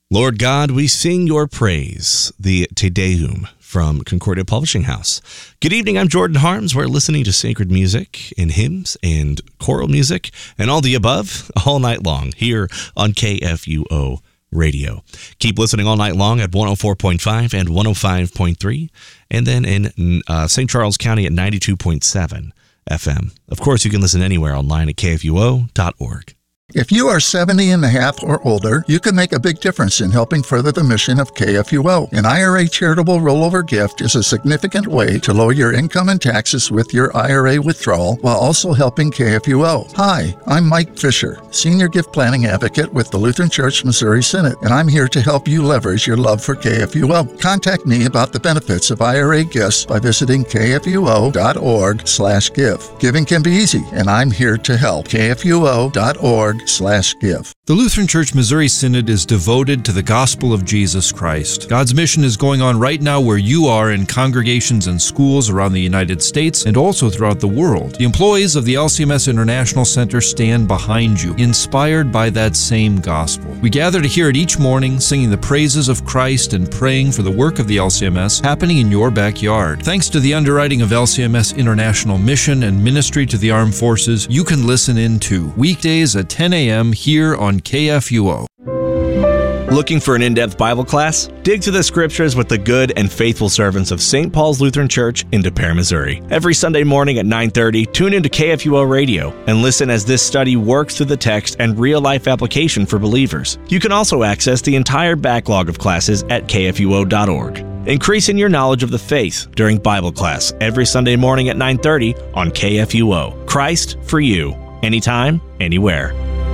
Lord God, we sing your praise, the Te Deum from Concordia Publishing House. Good evening, I'm Jordan Harms. We're listening to sacred music and hymns and choral music and all the above all night long here on KFUO Radio. Keep listening all night long at 104.5 and 105.3, and then in St. Charles County at 92.7 FM. Of course, you can listen anywhere online at kfuo.org. If you are 70 and a half or older, you can make a big difference in helping further the mission of KFUO. An IRA charitable rollover gift is a significant way to lower your income and taxes with your IRA withdrawal while also helping KFUO. Hi, I'm Mike Fisher, Senior Gift Planning Advocate with the Lutheran Church Missouri Synod, and I'm here to help you leverage your love for KFUO. Contact me about the benefits of IRA gifts by visiting kfuo.org/give. Giving can be easy, and I'm here to help. kfuo.org/give. The Lutheran Church Missouri Synod is devoted to the gospel of Jesus Christ. God's mission is going on right now where you are in congregations and schools around the United States and also throughout the world. The employees of the LCMS International Center stand behind you, inspired by that same gospel. We gather to hear it each morning, singing the praises of Christ and praying for the work of the LCMS happening in your backyard. Thanks to the underwriting of LCMS International Mission and Ministry to the Armed Forces, you can listen in too, weekdays at 10 a.m. here on KFUO. Looking for an in-depth Bible class? Dig through the scriptures with the good and faithful servants of St. Paul's Lutheran Church in Des Peres, Missouri. Every Sunday morning at 9:30, tune into KFUO Radio and listen as this study works through the text and real-life application for believers. You can also access the entire backlog of classes at kfuo.org. Increasing your knowledge of the faith during Bible class every Sunday morning at 9:30 on KFUO. Christ for you, anytime, anywhere.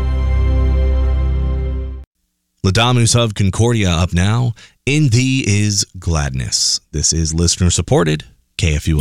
Laudamus of Concordia up now. In thee is gladness. This is listener-supported KFUO.